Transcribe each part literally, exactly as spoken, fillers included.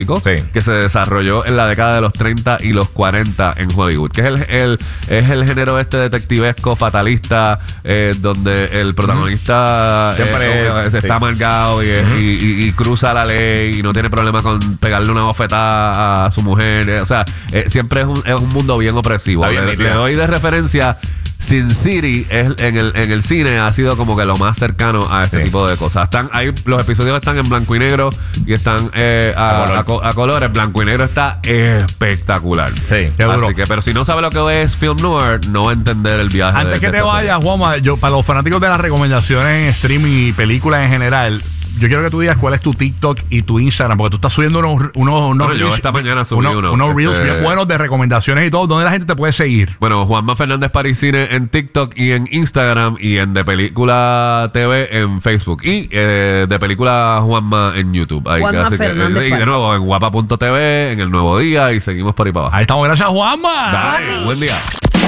Sí. Que se desarrolló en la década de los treinta y los cuarenta en Hollywood, que es el, el, es el género este detectivesco fatalista, eh, donde el protagonista Siempre eh, es, está sí. amargado y, Uh-huh. y, y, y cruza la ley y no tiene problema con pegarle una bofetada a su mujer. Eh, o sea, eh, siempre es un, es un mundo bien opresivo. Bien, le, bien. le doy de referencia. Sin City es, en, el, en el cine ha sido como que lo más cercano a este Sí. tipo de cosas. Están, hay, los episodios están en blanco y negro y están eh, a, A color. a, co- a colores. Blanco y negro está espectacular. Sí, qué duro. Así que, pero si no sabe lo que es film noir, no va a entender el viaje. Antes de- que de te esta vayas, Juanma, yo, para los fanáticos de las recomendaciones en streaming y películas en general, yo quiero que tú digas cuál es tu TikTok y tu Instagram, porque tú estás subiendo unos, unos, unos Bueno, yo reels, esta mañana subí unos, uno, unos reels este- bien buenos de recomendaciones y todo. ¿Dónde la gente te puede seguir? Bueno, Juanma Fernández Pariscine en TikTok y en Instagram y en De Película T V en Facebook y eh, De Película Juanma en YouTube. Ahí, Juanma así que- Fernández y de nuevo en guapa punto t v, en El Nuevo Día y seguimos por ahí para abajo. Ahí estamos, gracias, Juanma. Dale, buen día.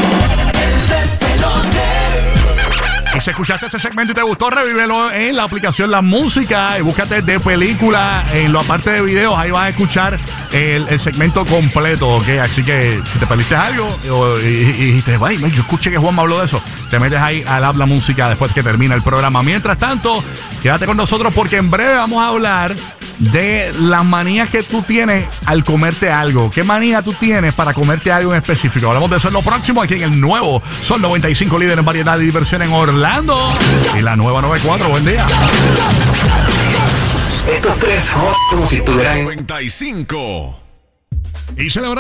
Y si escuchaste este segmento y te gustó, revívelo en la aplicación La Música y búscate De Película en la parte de videos. Ahí vas a escuchar el, el segmento completo, ¿ok? Así que si te perdiste algo o- y, y, y dijiste, "Ay, yo escuché que Juan me habló de eso", te metes ahí al Habla Música después que termina el programa. Mientras tanto, quédate con nosotros porque en breve vamos a hablar de las manías que tú tienes al comerte algo. ¿Qué manía tú tienes para comerte algo en específico? Hablamos de eso en lo próximo aquí en el nuevo Sol noventa y cinco, líder en variedad y diversión en Orlando. Y la nueva noventa y cuatro. Buen día. Estos tres hot como si estuvieran noventa y cinco. Y celebrando